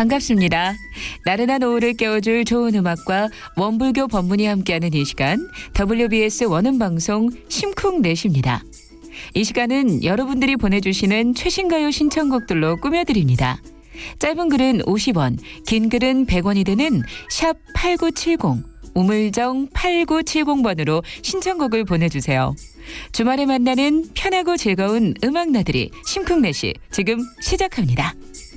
반갑습니다. 나른한 오후를 깨워줄 좋은 음악과 원불교 법문이 함께하는 이 시간 WBS 원음방송 심쿵넷입니다. 이 시간은 여러분들이 보내주시는 최신가요 신청곡들로 꾸며드립니다. 짧은 글은 50원, 긴 글은 100원이 되는 샵 8970, 우물정 8970번으로 신청곡을 보내주세요. 주말에 만나는 편하고 즐거운 음악 나들이 심쿵넷이 지금 시작합니다.